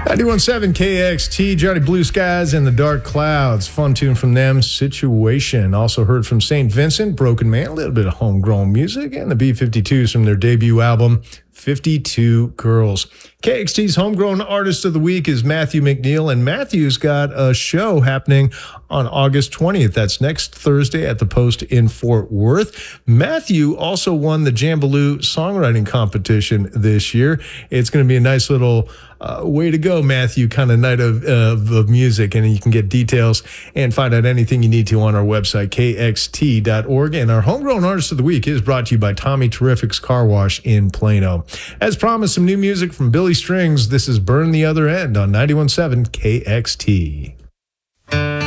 91.7 KXT, Johnny Blue Skies and the Dark Clouds. Fun tune from them, Situation. Also heard from St. Vincent, Broken Man, a little bit of homegrown music, and the B-52s from their debut album, 52 Girls. KXT's Homegrown Artist of the Week is Matthew McNeil, and Matthew's got a show happening on August 20th. That's next Thursday at the Post in Fort Worth. Matthew also won the Jambaloo Songwriting Competition this year. It's going to be a nice little way to go, Matthew, kind of night of music, and you can get details and find out anything you need to on our website, kxt.org. And our Homegrown Artist of the Week is brought to you by Tommy Terrific's Car Wash in Plano. As promised, some new music from Billy Strings. This is Burn the Other End on 91.7 KXT.